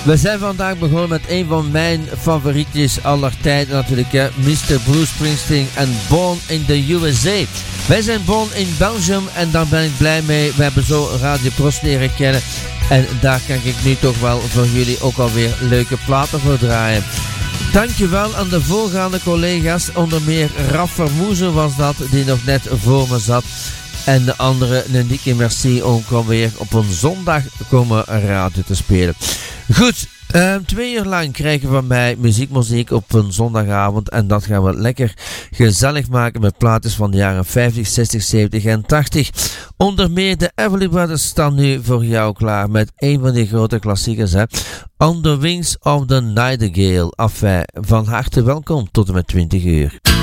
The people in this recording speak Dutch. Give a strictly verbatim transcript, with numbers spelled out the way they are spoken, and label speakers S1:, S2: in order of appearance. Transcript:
S1: We zijn vandaag begonnen met een van mijn favorietjes aller tijden natuurlijk, hè? mister Bruce Springsteen en Born in the U S A. Wij zijn born in Belgium en daar ben ik blij mee. We hebben zo Radio Prost leren kennen en daar kan ik nu toch wel voor jullie ook alweer leuke platen voor draaien. Dankjewel aan de voorgaande collega's, onder meer Raf Vermoezen was dat, die nog net voor me zat. En de andere, Nendike Merci, ook alweer op een zondag komen radio te spelen. Goed, uh, twee uur lang krijgen we van mij muziekmuziek op een zondagavond. En dat gaan we lekker gezellig maken met plaatjes van de jaren vijftig, zestig, zeventig en tachtig. Onder meer de Everly Brothers staan nu voor jou klaar met een van die grote klassiekers, hè. On the Wings of the Nightingale. Enfin, van harte welkom tot en met twintig uur.